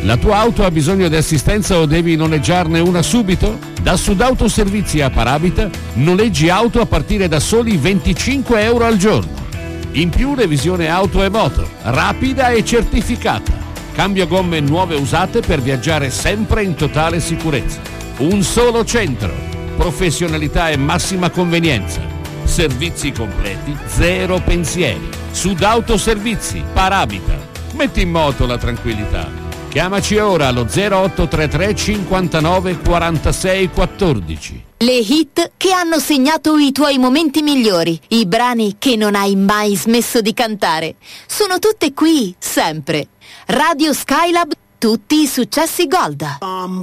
La tua auto ha bisogno di assistenza o devi noleggiarne una subito? Da Sudautoservizi a Parabita noleggi auto a partire da soli 25 euro al giorno. In più revisione auto e moto, rapida e certificata. Cambio gomme nuove usate per viaggiare sempre in totale sicurezza. Un solo centro, professionalità e massima convenienza. Servizi completi, zero pensieri. Sudautoservizi, Parabita. Metti in moto la tranquillità. Chiamaci ora allo 0833 59 46 14. Le hit che hanno segnato i tuoi momenti migliori, i brani che non hai mai smesso di cantare, sono tutte qui, sempre. Radio Skylab, tutti i successi Gold.